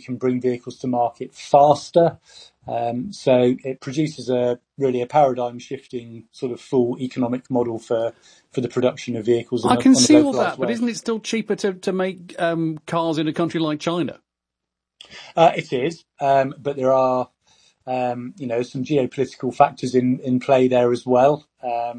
can bring vehicles to market faster. So it produces a paradigm shifting sort of full economic model for the production of vehicles. I can see all that, but isn't it still cheaper to make cars in a country like China? It is, but there are some geopolitical factors in play there as well.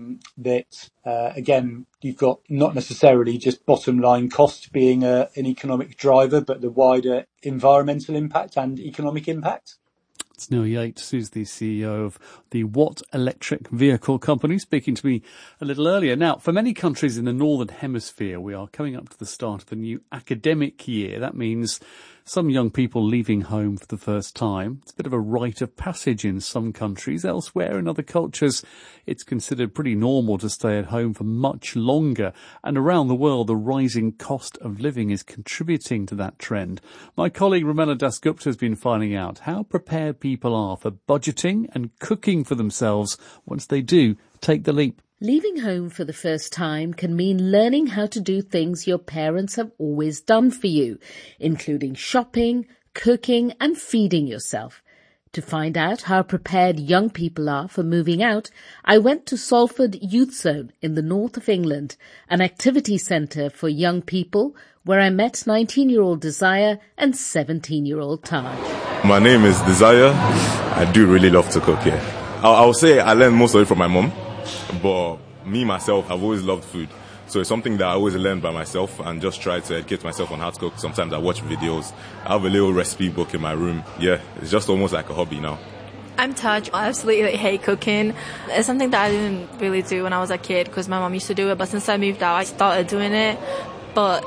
Again, you've got not necessarily just bottom line cost being an economic driver, but the wider environmental impact and economic impact. It's Neil Yates, who's the CEO of the Watt Electric Vehicle Company, speaking to me a little earlier. Now, for many countries in the Northern Hemisphere, we are coming up to the start of the new academic year. That means some young people leaving home for the first time. It's a bit of a rite of passage in some countries. Elsewhere, in other cultures, it's considered pretty normal to stay at home for much longer. And around the world, the rising cost of living is contributing to that trend. My colleague Romela Dasgupta has been finding out how prepared people are for budgeting and cooking for themselves once they do take the leap. Leaving home for the first time can mean learning how to do things your parents have always done for you, including shopping, cooking and feeding yourself. To find out how prepared young people are for moving out, I went to Salford Youth Zone in the north of England, an activity centre for young people where I met 19-year-old Desire and 17-year-old Taj. My name is Desire. I do really love to cook, yeah. I'll say I learned most of it from my mom. But me, myself, I've always loved food. So it's something that I always learn by myself and just try to educate myself on how to cook. Sometimes I watch videos. I have a little recipe book in my room. Yeah, it's just almost like a hobby now. I'm Taj. I absolutely hate cooking. It's something that I didn't really do when I was a kid because my mom used to do it. But since I moved out, I started doing it. But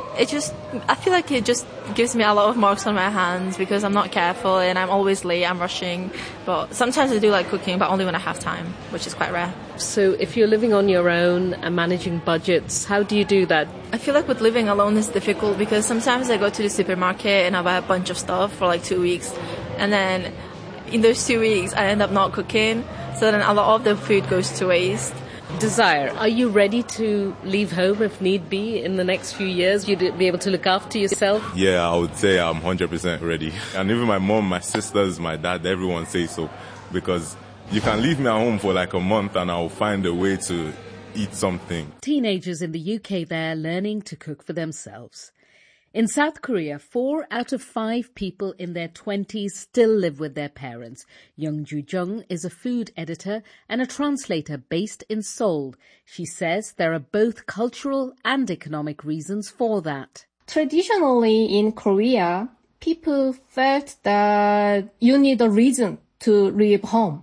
I feel like it just gives me a lot of marks on my hands because I'm not careful and I'm always late, I'm rushing. But sometimes I do like cooking, but only when I have time, which is quite rare. So if you're living on your own and managing budgets, how do you do that? I feel like with living alone is difficult because sometimes I go to the supermarket and I buy a bunch of stuff for like 2 weeks. And then in those 2 weeks, I end up not cooking. So then a lot of the food goes to waste. Desire, are you ready to leave home if need be in the next few years? You'd be able to look after yourself? Yeah, I would say I'm 100% ready. And even my mom, my sisters, my dad, everyone says so. Because you can leave me at home for like a month and I'll find a way to eat something. Teenagers in the UK there learning to cook for themselves. In South Korea, 4 out of 5 people in their 20s still live with their parents. Young Ju-jung is a food editor and a translator based in Seoul. She says there are both cultural and economic reasons for that. Traditionally in Korea, people felt that you need a reason to leave home.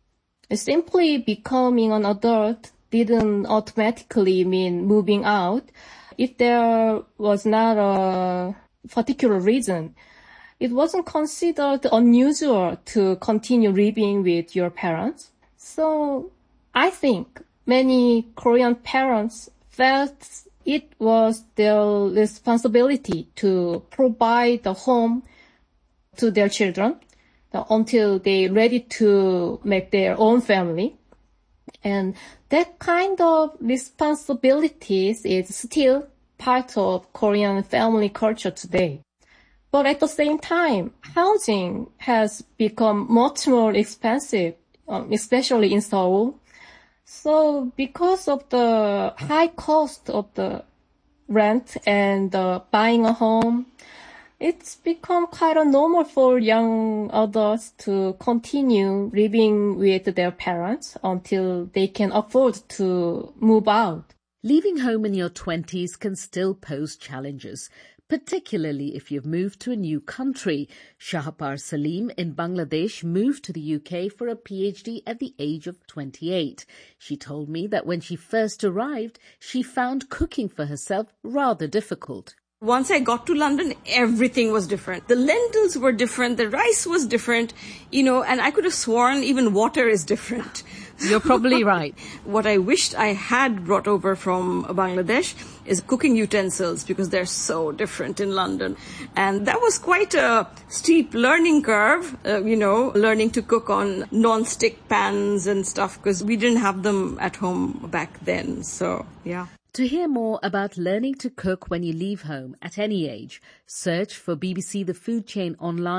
Simply becoming an adult didn't automatically mean moving out. If there was not a particular reason, it wasn't considered unusual to continue living with your parents. So I think many Korean parents felt it was their responsibility to provide a home to their children until they're ready to make their own family. And that kind of responsibilities is still part of Korean family culture today. But at the same time, housing has become much more expensive, especially in Seoul. So because of the high cost of the rent and buying a home, it's become quite normal for young adults to continue living with their parents until they can afford to move out. Leaving home in your 20s can still pose challenges, particularly if you've moved to a new country. Shahpar Salim in Bangladesh moved to the UK for a PhD at the age of 28. She told me that when she first arrived, she found cooking for herself rather difficult. Once I got to London, everything was different. The lentils were different, the rice was different, and I could have sworn even water is different. You're probably right. What I wished I had brought over from Bangladesh is cooking utensils because they're so different in London. And that was quite a steep learning curve, learning to cook on non-stick pans and stuff because we didn't have them at home back then. So, yeah. To hear more about learning to cook when you leave home at any age, search for BBC The Food Chain online.